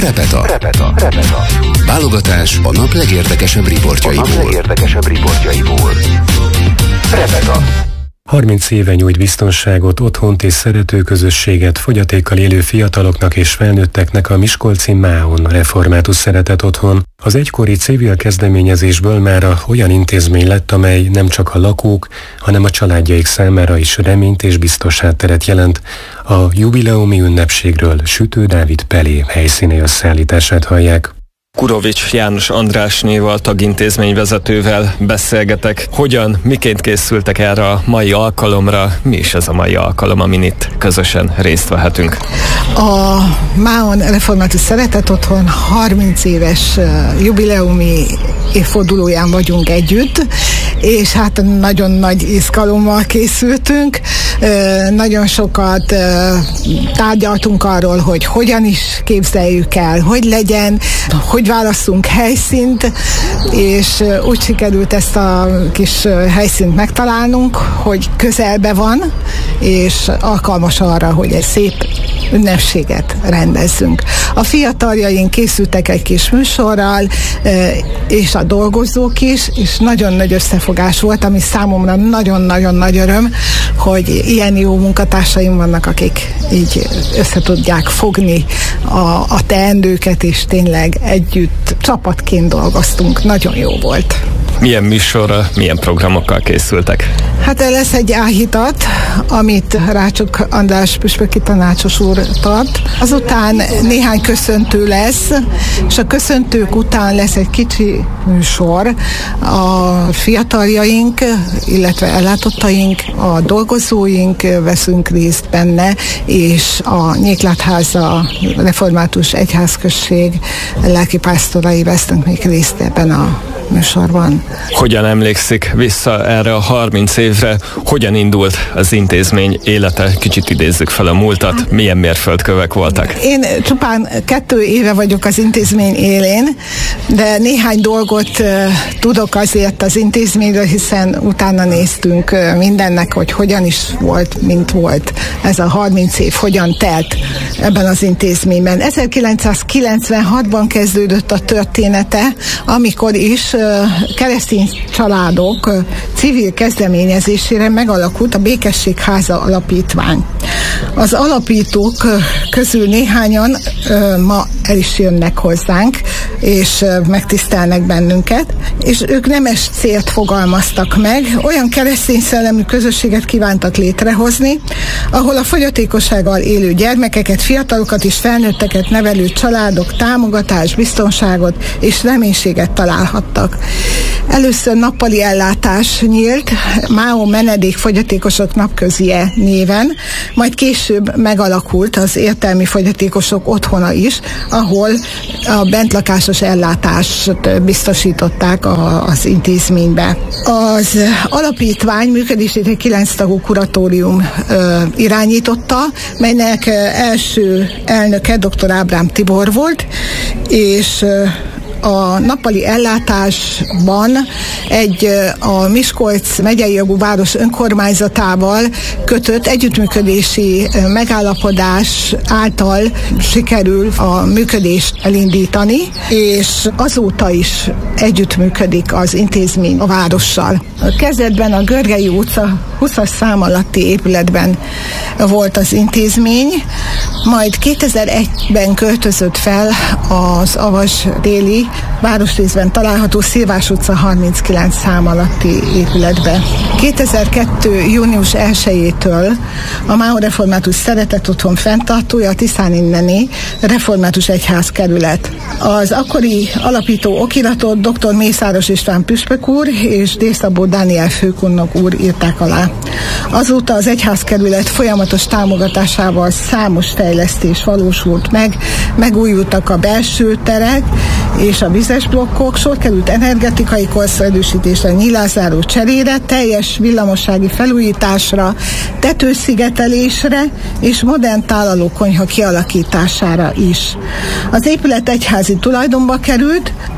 Repeta. Válogatás a nap legérdekesebb riportjaiból. Repeta. 30 éve nyújt biztonságot, otthont és szeretőközösséget fogyatékkal élő fiataloknak és felnőtteknek a miskolci Máon Református Szeretet Otthon. Az egykori civil kezdeményezésből mára olyan intézmény lett, amely nem csak a lakók, hanem a családjaik számára is reményt és biztos hátteret jelent. A jubileumi ünnepségről Sütő Dávid Pelé helyszíni összeállítását hallják. Kurovics János Andrásnéval, tagintézményvezetővel beszélgetek. Hogyan, miként készültek erre a mai alkalomra? Mi is ez a mai alkalom, amin itt közösen részt vehetünk? A Máon Református Szeretet Otthon 30 éves jubileumi évfordulóján vagyunk együtt, és hát nagyon nagy izgalommal készültünk. Nagyon sokat tárgyaltunk arról, hogy hogyan is képzeljük el, hogy legyen, hogy válasszunk helyszínt, és úgy sikerült ezt a kis helyszínt megtalálnunk, hogy közelbe van, és alkalmas arra, hogy egy szép ünnepséget rendezzünk. A fiataljaink készültek egy kis műsorral, és a dolgozók is, és nagyon nagy összefogás volt, ami számomra nagyon-nagyon nagy öröm, hogy ilyen jó munkatársaim vannak, akik így összetudják fogni a teendőket, és tényleg együtt csapatként dolgoztunk. Nagyon jó volt. Milyen műsorra, milyen programokkal készültek? Hát lesz egy áhítat, amit Rácsok András püspöki tanácsos úr tart. Azután néhány köszöntő lesz, és a köszöntők után lesz egy kicsi műsor. A fiataljaink, illetve ellátottaink, a dolgozóink veszünk részt benne, és a Nyéklátháza Református Egyházközség lelkipásztorai vesznek még részt ebben a műsorban. Hogyan emlékszik vissza erre a 30 évre? Hogyan indult az intézmény élete? Kicsit idézzük fel a múltat. Milyen mérföldkövek voltak? Én csupán 2 éve vagyok az intézmény élén, de néhány dolgot tudok azért az intézményről, hiszen utána néztünk mindennek, hogy hogyan is volt, mint volt ez a 30 év, hogyan telt ebben az intézményben. 1996-ban kezdődött a története, amikor is keresztény családok civil kezdeményezésére megalakult a Békesség Háza Alapítvány. Az alapítók közül néhányan ma el is jönnek hozzánk, és megtisztelnek bennünket, és ők nemes célt fogalmaztak meg, olyan keresztény szellemű közösséget kívántak létrehozni, ahol a fogyatékossággal élő gyermekeket, fiatalokat és felnőtteket nevelő családok támogatást, biztonságot és reménységet találhattak. Először nappali ellátás nyílt, Máon Menedék Fogyatékosok Napközie néven, majd később megalakult az értelmi fogyatékosok otthona is, ahol a bentlakásos ellátást biztosították az intézménybe. Az alapítvány működését egy 9 tagú kuratórium irányította, melynek első elnöke dr. Ábrám Tibor volt, és a nappali ellátásban a Miskolc megyei jogú város önkormányzatával kötött együttműködési megállapodás által sikerül a működést elindítani, és azóta is együttműködik az intézmény a várossal. Kezdetben a Görgei utca 20-as szám alatti épületben volt az intézmény, majd 2001-ben költözött fel az Avas déli városrészben található Szilvás utca 39 szám alatti épületbe. 2002. június 1-től a Máon Református Szeretet Otthon fenntartója a Tiszáni Néni Református Egyházkerület. Az akkori alapító okiratot dr. Mészáros István püspök úr és D. Szabó Dániel főkondnok úr írták alá. Azóta az egyházkerület folyamatos támogatásával számos fejlesztés valósult meg, megújultak a belső terek és a vizes blokkok, sor került energetikai korszerűsítésre, nyílászáró cserére, teljes villamossági felújításra, tetőszigetelésre és modern tálalókonyha kialakítására is. Az épület egyházi tulajdonba került,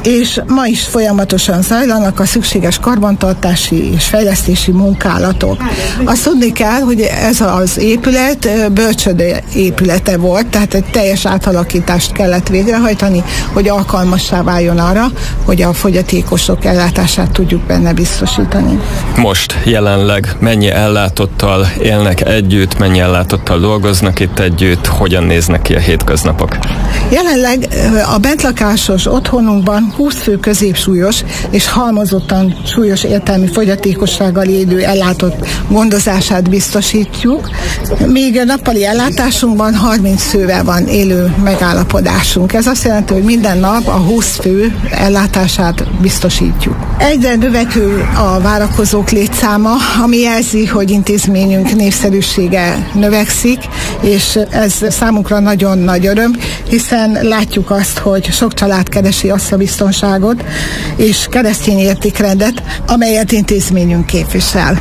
és ma is folyamatosan zajlanak a szükséges karbantartási és fejlesztési munkálatok. Azt tudni kell, hogy ez az épület bölcsöde épülete volt, tehát egy teljes átalakítást kellett végrehajtani, hogy alkalmassá váljon arra, hogy a fogyatékosok ellátását tudjuk benne biztosítani. Most jelenleg mennyi ellátottal élnek együtt, mennyi ellátottal dolgoznak itt együtt, hogyan néznek ki a hétköznapok? Jelenleg a bentlakásos otthonunkban 20 fő középsúlyos és halmozottan súlyos értelmi fogyatékossággal élő ellátott gondozását biztosítjuk, míg a nappali ellátásunkban 30 fővel van élő megállapodásunk. Ez azt jelenti, hogy minden nap a 20 fő ellátását biztosítjuk. Egyre növekvő a várakozók létszáma, ami jelzi, hogy intézményünk népszerűsége növekszik, és ez számunkra nagyon nagy öröm, hiszen látjuk azt, hogy sok család keresi azt a biztonságot és keresztény értékrendet, amelyet intézményünk képvisel.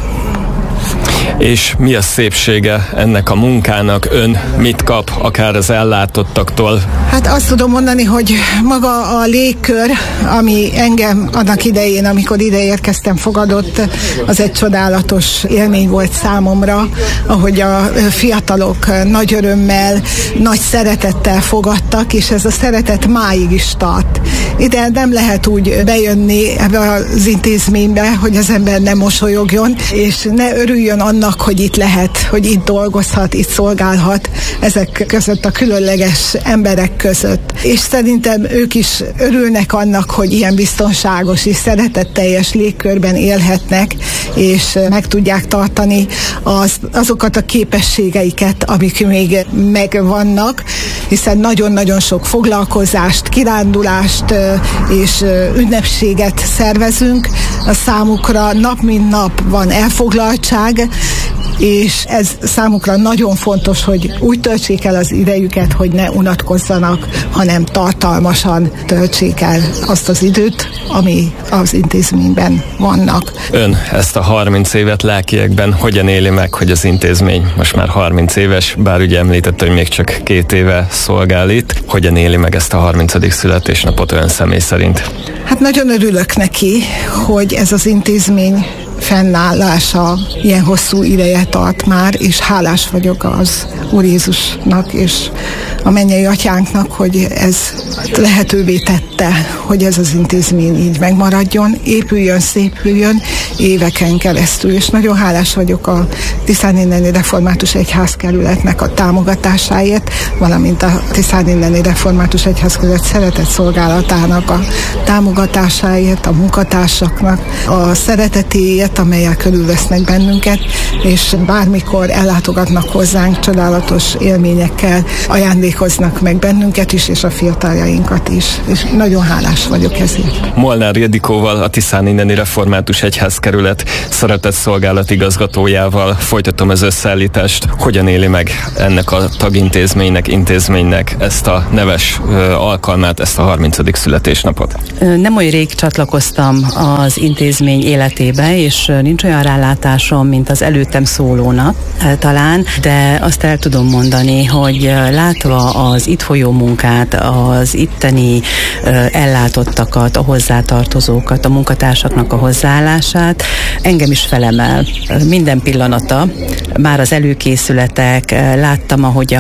És mi a szépsége ennek a munkának? Ön mit kap, akár az ellátottaktól? Hát azt tudom mondani, hogy maga a légkör, ami engem annak idején, amikor ide érkeztem, fogadott, az egy csodálatos élmény volt számomra, ahogy a fiatalok nagy örömmel, nagy szeretettel fogadtak, és ez a szeretet máig is tart. Ide nem lehet úgy bejönni ebbe az intézménybe, hogy az ember ne mosolyogjon, és ne örüljön annak, hogy itt lehet, hogy itt dolgozhat, itt szolgálhat ezek között a különleges emberek között. És szerintem ők is örülnek annak, hogy ilyen biztonságos és szeretetteljes légkörben élhetnek, és meg tudják tartani azokat a képességeiket, amik még megvannak, hiszen nagyon-nagyon sok foglalkozást, kirándulást és ünnepséget szervezünk. A számukra nap mint nap van elfoglaltság, és ez számukra nagyon fontos, hogy úgy töltsék el az idejüket, hogy ne unatkozzanak, hanem tartalmasan töltsék el azt az időt, ami az intézményben vannak. Ön ezt a 30 évet lelkiekben hogyan éli meg, hogy az intézmény most már 30 éves, bár ugye említette, hogy még csak 2 éve szolgál itt. Hogyan éli meg ezt a 30. születésnapot ön személy szerint? Hát nagyon örülök neki, hogy ez az intézmény fennállása ilyen hosszú ideje tart már, és hálás vagyok az Úr Jézusnak és a mennyei atyánknak, hogy ez lehetővé tette, hogy ez az intézmény így megmaradjon, épüljön, szépüljön éveken keresztül, és nagyon hálás vagyok a Tiszáninneni Református Egyházkerületnek a támogatásáért, valamint a Tiszáninneni Református Egyházkerület szeretett szolgálatának a támogatásáért, a munkatársaknak a szeretetéért, amelyel körülvesznek bennünket, és bármikor ellátogatnak hozzánk, csodálatos élményekkel ajándékoznak meg bennünket is, és a fiataljainkat is. És nagyon hálás vagyok ezért. Molnár Ildikóval, a Tiszáninneni Református Egyházkerület szeretetszolgálat igazgatójával folytatom az összeállítást. Hogyan éli meg ennek a intézménynek ezt a neves alkalmát, ezt a 30. születésnapot? Nem olyan rég csatlakoztam az intézmény életébe, és nincs olyan rálátásom, mint az előttem szólónak talán, de azt el tudom mondani, hogy látva az itt folyó munkát, az itteni ellátottakat, a hozzátartozókat, a munkatársaknak a hozzáállását, engem is felemel. Minden pillanata, már az előkészületek, láttam, ahogy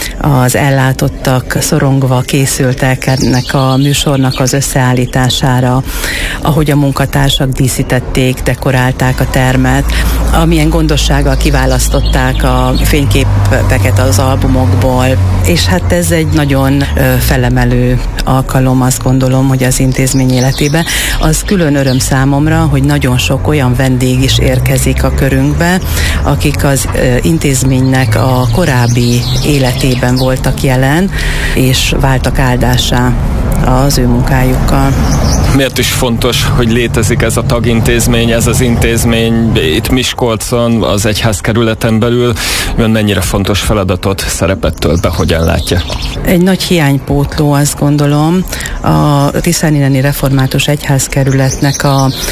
az ellátottak szorongva készültek ennek a műsornak az összeállítására, ahogy a munkatársak díszítették, dekorálták a termet, amilyen gondossággal kiválasztották a fényképeket az albumokból, és hát ez egy nagyon felemelő alkalom, azt gondolom, hogy az intézmény életébe. Az külön öröm számomra, hogy nagyon sok olyan vendég is érkezik a körünkbe, akik az intézménynek a korábbi életében voltak jelen, és váltak áldássá az ő munkájukkal. Miért is fontos, hogy létezik ez a tagintézmény, ez az intézmény itt Miskolcon, az egyházkerületen belül? Ön mennyire fontos feladatot, szerepet tölt be, hogyan látja? Egy nagy hiánypótló, azt gondolom, a Tiszáninneni Református Egyházkerületnek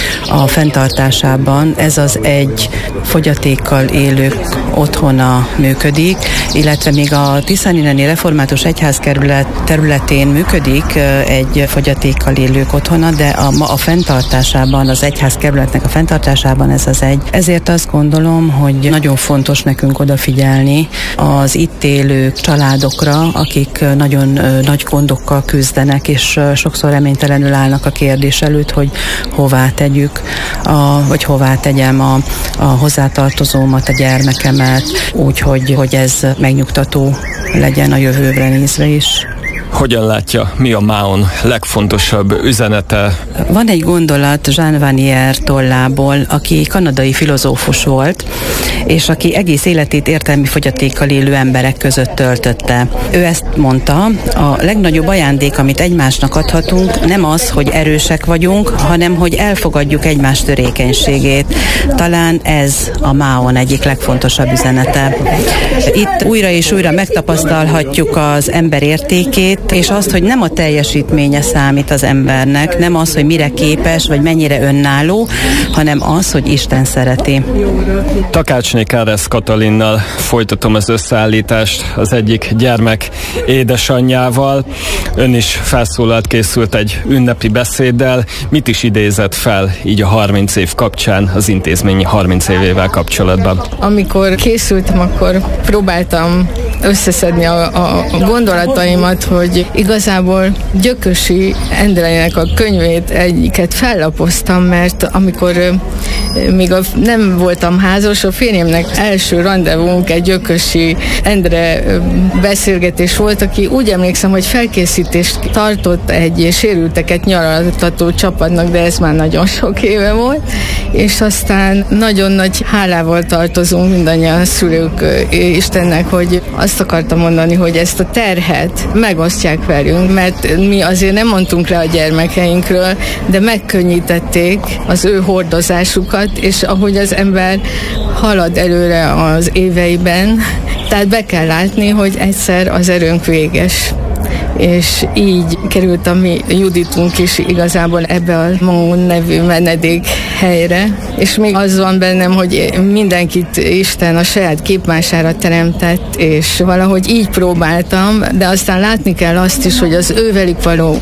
a fenntartásában. Ez az egy fogyatékkal élők otthona működik, illetve még a Tiszáninneni Református Egyházkerület területén működik egy fogyatékkal élők otthona, de a fenntartásában, az egyházkerületnek a fenntartásában ez az egy. Ezért azt gondolom, hogy nagyon fontos nekünk odafigyelni az itt élő családokra, akik nagyon nagy gondokkal küzdenek, és sokszor reménytelenül állnak a kérdés előtt, hogy hová tegyük, vagy hová tegyem a hozzátartozómat, a gyermekemet, úgyhogy ez megnyugtató legyen a jövőre nézve is. Hogyan látja, mi a MÁON legfontosabb üzenete? Van egy gondolat Jean Vanier tollából, aki kanadai filozófus volt, és aki egész életét értelmi fogyatékkal élő emberek között töltötte. Ő ezt mondta, a legnagyobb ajándék, amit egymásnak adhatunk, nem az, hogy erősek vagyunk, hanem hogy elfogadjuk egymás törékenységét. Talán ez a MÁON egyik legfontosabb üzenete. Itt újra és újra megtapasztalhatjuk az ember értékét, és azt, hogy nem a teljesítménye számít az embernek, nem az, hogy mire képes, vagy mennyire önálló, hanem az, hogy Isten szereti. Takácsné Káresz Katalinnal folytatom az összeállítást, az egyik gyermek édesanyjával. Ön is felszólalt, készült egy ünnepi beszéddel. Mit is idézett fel így a 30 év kapcsán, az intézményi 30 évével kapcsolatban? Amikor készültem, akkor próbáltam összeszedni a gondolataimat, hogy igazából Gyökösi Endrének a könyvét egyiket fellapoztam, mert amikor még nem voltam házas, a férjemnek első randevunk egy Gyökösi Endre beszélgetés volt, aki úgy emlékszem, hogy felkészítést tartott egy sérülteket nyaraltató csapatnak, de ez már nagyon sok éve volt, és aztán nagyon nagy hálával tartozunk mindannyian szülők Istennek, hogy azt akartam mondani, hogy ezt a terhet megosztják velünk, mert mi azért nem mondtunk le a gyermekeinkről, de megkönnyítették az ő hordozásukat, és ahogy az ember halad előre az éveiben, tehát be kell látni, hogy egyszer az erőnk véges. És így került a mi Juditunk is igazából ebbe a MÁON nevű menedék helyre, és még az van bennem, hogy mindenkit Isten a saját képmására teremtett, és valahogy így próbáltam, de aztán látni kell azt is, hogy az ővelük való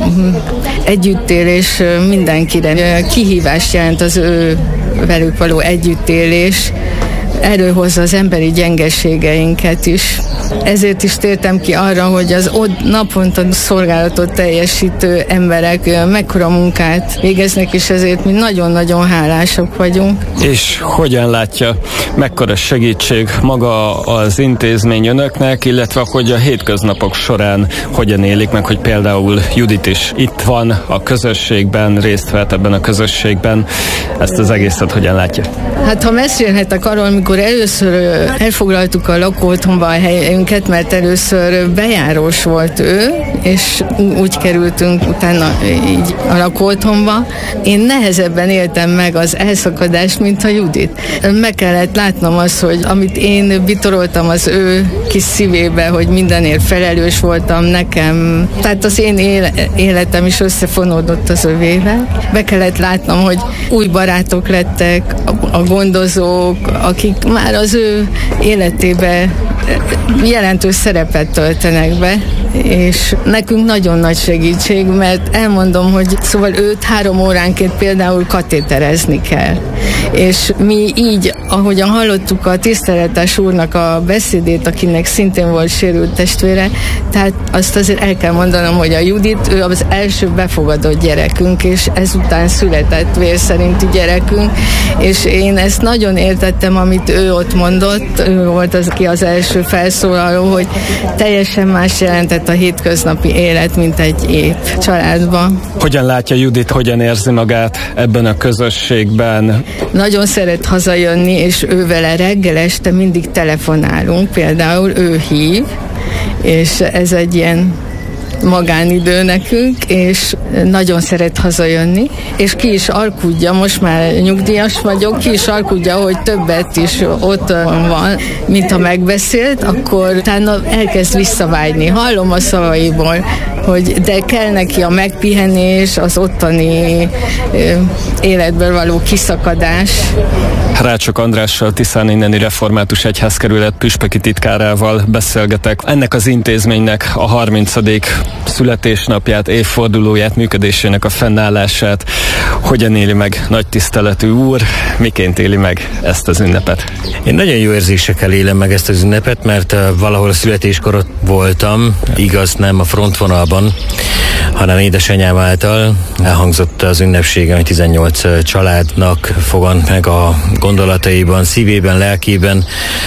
együttélés mindenkire kihívást jelent, az ő velük való együttélés, előhozza az emberi gyengeségeinket is. Ezért is tértem ki arra, hogy az ott naponta szolgálatot teljesítő emberek mekkora munkát végeznek, és ezért mi nagyon-nagyon hálásak vagyunk. És hogyan látja, mekkora segítség maga az intézmény önöknek, illetve hogy a hétköznapok során hogyan élik meg, hogy például Judit is itt van a közösségben, részt vett ebben a közösségben, ezt az egészet hogyan látja? Hát ha mesélhetek arról, amikor először elfoglaltuk a lakóotthonba a helyünket, mert először bejárós volt ő, és úgy kerültünk utána így a lakóotthonba. Én nehezebben éltem meg az elszakadást, mint a Judit. Meg kellett látnom azt, hogy amit én bitoroltam az ő kis szívébe, hogy mindenért felelős voltam nekem. Tehát az én életem is összefonódott az övével. Be kellett látnom, hogy új barátok lettek, a gondozók, akik már az ő életébe jelentős szerepet töltenek be, és nekünk nagyon nagy segítség, mert elmondom, hogy szóval őt 3 óránként például katéterezni kell. És mi így, ahogyan hallottuk a tiszteletes úrnak a beszédét, akinek szintén volt sérült testvére, tehát azt azért el kell mondanom, hogy a Judit, ő az első befogadott gyerekünk, és ezután született vér szerinti gyerekünk, és én ezt nagyon értettem, amit ő ott mondott, ő volt az, aki az első felszólaló, hogy teljesen más jelentett a hétköznapi élet, mint egy ép családban. Hogyan látja Judit, hogyan érzi magát ebben a közösségben? Nagyon szeret hazajönni, és ő vele reggel este mindig telefonálunk, például ő hív, és ez egy ilyen magánidő nekünk, és nagyon szeret hazajönni, és ki is alkudja, most már nyugdíjas vagyok, ki is alkudja, hogy többet is ott van, mint ha megbeszélt, akkor utána elkezd visszavágyni. Hallom a szavaiból, hogy de kell neki a megpihenés, az ottani életből való kiszakadás. Rácsok Andrással, Tiszán inneni református egyházkerület püspöki titkárával beszélgetek. Ennek az intézménynek a 30. születésnapját, évfordulóját, működésének a fennállását hogyan éli meg nagy tiszteletű úr, miként éli meg ezt az ünnepet? Én nagyon jó érzésekkel élem meg ezt az ünnepet, mert valahol a születéskor voltam, igaz, nem a frontvonalban, hanem édesanyám által elhangzott az ünnepségen, hogy 18 családnak fogant meg a gondolataiban, szívében, lelkében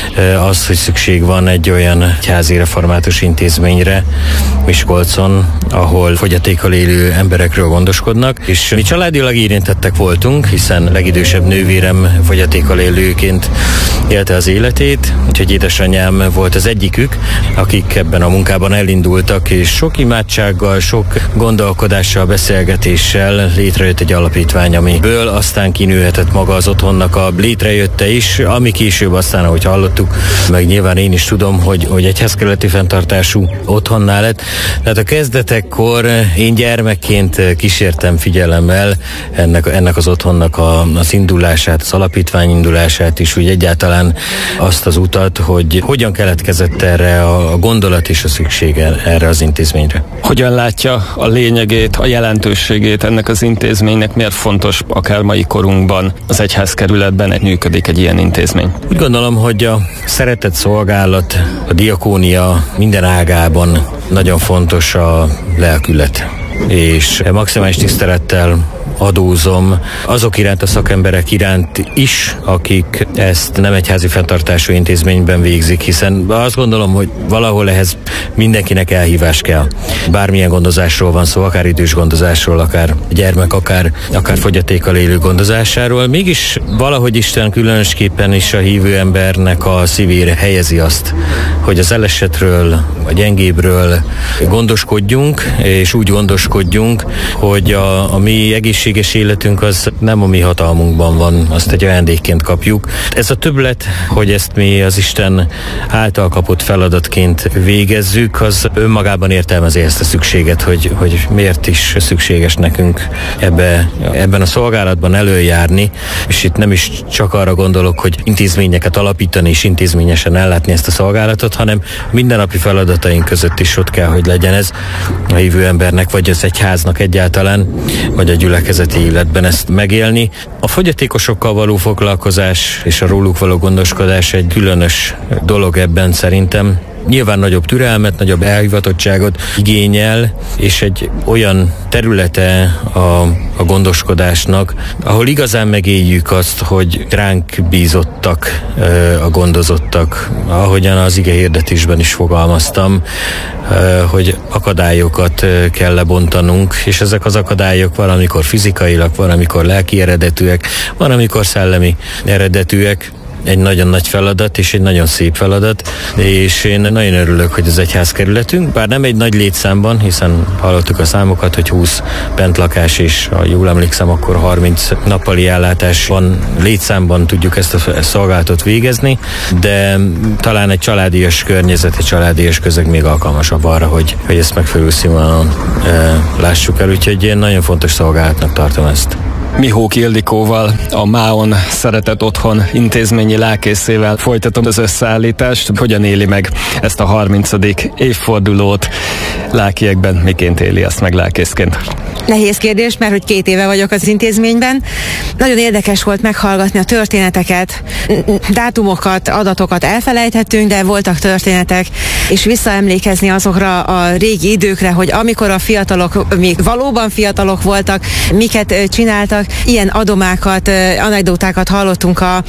az, hogy szükség van egy olyan egyházi református intézményre Miskolcon, ahol fogyatékkal élő emberekről gondoskodnak, és mi családilag érintettek voltunk, hiszen legidősebb nővérem fogyatékkal élőként élte az életét, úgyhogy édesanyám volt az egyikük, akik ebben a munkában elindultak, és sok imádsággal, sok gondolkodással, beszélgetéssel létrejött egy alapítvány, amiből aztán kinőhetett maga az otthonnak a létrejötte is, ami később aztán, ahogy hallottuk, meg nyilván én is tudom, hogy egyházkerületi fenntartású otthonná lett. Tehát a kezdetekkor én gyermekként kísértem figyelemmel ennek az otthonnak az indulását, az alapítvány indulását is, úgy egyáltalán azt az utat, hogy hogyan keletkezett erre a gondolat és a szüksége erre az intézményre. Hogyan látja a lényegét, a jelentőségét ennek az intézménynek, miért fontos akár mai korunkban az egyházkerületben működik egy ilyen intézmény? Úgy gondolom, hogy a szeretett szolgálat, a diakónia minden ágában nagyon fontos a lelkület, és maximális tisztelettel adózom azok iránt, a szakemberek iránt is, akik ezt nem egyházi fenntartású intézményben végzik, hiszen azt gondolom, hogy valahol ehhez mindenkinek elhívás kell. Bármilyen gondozásról van szó, akár idős gondozásról, akár gyermek, akár fogyatékkal élő gondozásáról, mégis valahogy Isten különösképpen is a hívő embernek a szívére helyezi azt, hogy az elesetről, a gyengébről gondoskodjunk, és úgy gondoskodjunk, hogy a mi egészséges életünk az nem a mi hatalmunkban van, azt egy ajándékként kapjuk. Ez a többlet, hogy ezt mi az Isten által kapott feladatként végezzük, az önmagában értelmezi ezt a szükséget, hogy miért is szükséges nekünk ebben a szolgálatban előjárni, és itt nem is csak arra gondolok, hogy intézményeket alapítani és intézményesen ellátni ezt a szolgálatot, hanem mindennapi feladataink között is ott kell, hogy legyen ez a hívő embernek, vagy az egyháznak egyáltalán, vagy a gyülekezeti életben ezt megélni. A fogyatékosokkal való foglalkozás és a róluk való gondoskodás egy különös dolog ebben szerintem. Nyilván nagyobb türelmet, nagyobb elhivatottságot igényel, és egy olyan területe a gondoskodásnak, ahol igazán megéljük azt, hogy ránk bízottak a gondozottak, ahogyan az ige hirdetésben is fogalmaztam, hogy akadályokat kell lebontanunk, és ezek az akadályok valamikor fizikailag, valamikor lelki eredetűek, valamikor szellemi eredetűek. Egy nagyon nagy feladat, és egy nagyon szép feladat, és én nagyon örülök, hogy az egyházkerületünk, bár nem egy nagy létszámban, hiszen hallottuk a számokat, hogy 20 bentlakás, és ha jól emlékszem, akkor 30 nappali ellátás van létszámban, tudjuk ezt a szolgálatot végezni, de talán egy családias környezet, egy családias közeg még alkalmasabb arra, hogy ezt megfelelő színvonalon lássuk el, úgyhogy én nagyon fontos szolgálatnak tartom ezt. Mihók Ildikóval, a Máon Szeretett Otthon intézményi lelkészével folytatom az összeállítást. Hogyan éli meg ezt a 30. évfordulót? Lelkiekben miként éli ezt meg lelkészként? Nehéz kérdés, mert hogy 2 éve vagyok az intézményben. Nagyon érdekes volt meghallgatni a történeteket, dátumokat, adatokat elfelejthettünk, de voltak történetek, és visszaemlékezni azokra a régi időkre, hogy amikor a fiatalok még valóban fiatalok voltak, miket csináltak, ilyen adomákat, anekdotákat hallottunk a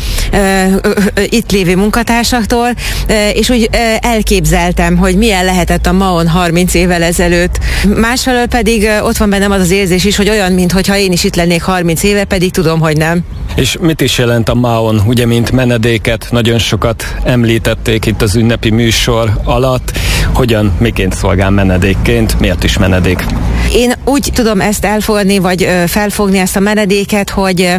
itt lévő munkatársaktól, és úgy elképzeltem, hogy milyen lehetett a Máon 30 évvel ezelőtt. Másfelől pedig ott van bennem az érzés is, hogy olyan, mintha én is itt lennék 30 éve, pedig tudom, hogy nem. És mit is jelent a Máon, ugye, mint menedéket? Nagyon sokat említették itt az ünnepi műsor alatt. Hogyan, miként szolgál menedékként? Miért is menedék? Én úgy tudom ezt elfogadni, vagy felfogni ezt a menedéket, hogy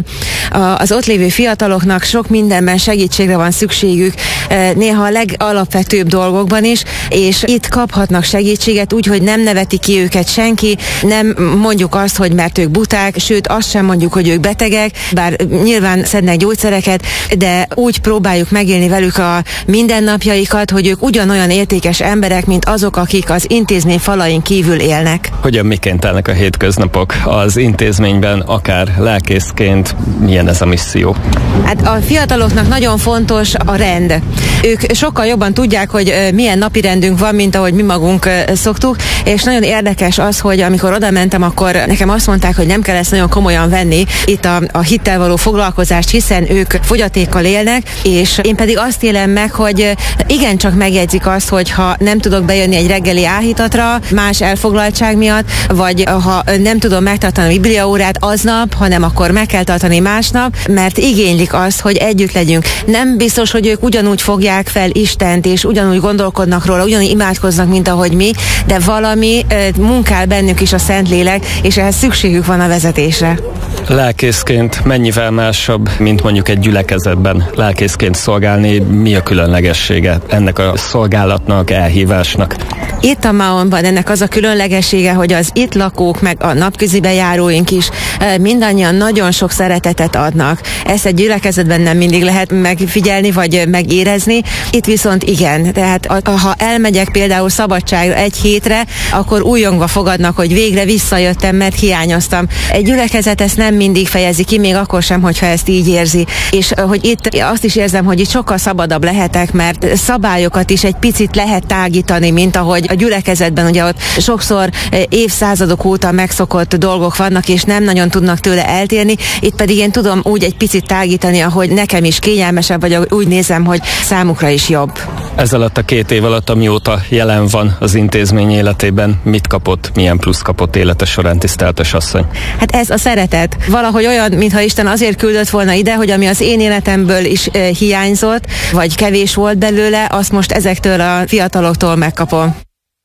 az ott lévő fiataloknak sok mindenben segítségre van szükségük, néha a legalapvetőbb dolgokban is, és itt kaphatnak segítséget úgy, hogy nem neveti ki őket senki, nem mondjuk azt, hogy mert ők buták, sőt azt sem mondjuk, hogy ők betegek, bár nyilván szednek gyógyszereket, de úgy próbáljuk megélni velük a mindennapjaikat, hogy ők ugyanolyan értékes emberek, mint azok, akik az intézmény falain kívül élnek. Hogyan miként telnek a hétköznapok az intézményben, akár lelkészként, milyen ez a misszió? Hát a fiataloknak nagyon fontos a rend. Ők sokkal jobban tudják, hogy milyen napirendünk van, mint ahogy mi magunk szoktuk, és nagyon érdekes az, hogy amikor oda mentem, akkor nekem azt mondták, hogy nem kell ezt nagyon komolyan venni, itt a hittel való foglalkozást, hiszen ők fogyatékkal élnek, és én pedig azt élem meg, hogy igencsak megjegyzik azt, hogy ha nem tudok bejönni egy reggeli áhítatra, más elfoglaltság miatt, vagy ha nem tudom megtartani a bibliaórát aznap, hanem akkor meg kell tartani másnap, mert igénylik azt, hogy együtt legyünk. Nem biztos, hogy ők ugyanúgy fogják fel Istent, és ugyanúgy gondolkodnak róla, ugyanúgy imádkoznak, mint ahogy mi, de valami munkál bennük is a Szentlélek, és ehhez szükségük van a vezetésre. Lelkészként mennyivel másabb, mint mondjuk egy gyülekezetben lelkészként szolgálni? Mi a különlegessége ennek a szolgálatnak, elhívásnak? Itt a Maonban ennek az a különlegessége, hogy az itt lakók, meg a napközibe járóink is mindannyian nagyon sok szeretetet adnak. Ezt egy gyülekezetben nem mindig lehet megfigyelni, vagy megérezni. Itt viszont igen. Tehát ha elmegyek például szabadságra egy hétre, akkor újongva fogadnak, hogy végre visszajöttem, mert hiányoztam. Egy gyülekezet ezt nem mindig fejezi ki, még akkor sem, hogyha ezt így érzi. És hogy itt azt is érzem, hogy itt sokkal szabadabb lehetek, mert szabályokat is egy picit lehet tágítani, mint ahogy a gyülekezetben, ugye ott sokszor évszázadok óta megszokott dolgok vannak, és nem nagyon tudnak tőle eltérni. Itt pedig én tudom úgy egy picit tágítani, ahogy nekem is kényelmesebb, vagy úgy nézem, hogy számukra is jobb. Ez alatt a 2 év alatt, amióta jelen van az intézmény életében, mit kapott, milyen plusz kapott élete során, tiszteltes asszony? Hát ez a szeretet. Valahogy olyan, mintha Isten azért küldött volna ide, hogy ami az én életemből is hiányzott, vagy kevés volt belőle, azt most ezektől a fiataloktól megkapom.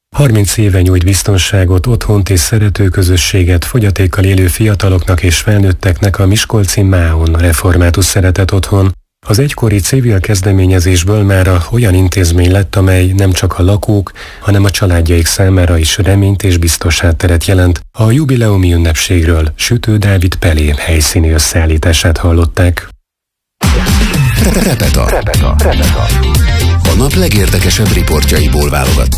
30 éve nyújt biztonságot, otthont és szeretőközösséget fogyatékkal élő fiataloknak és felnőtteknek a miskolci Máon református szeretet otthon. Az egykori civil kezdeményezésből mára olyan intézmény lett, amely nem csak a lakók, hanem a családjaik számára is reményt és biztos hátteret jelent. A jubileumi ünnepségről Sütő Dávid Pelé helyszíni összeállítását hallották. Repeta. A nap legérdekesebb riportjaiból válogattunk.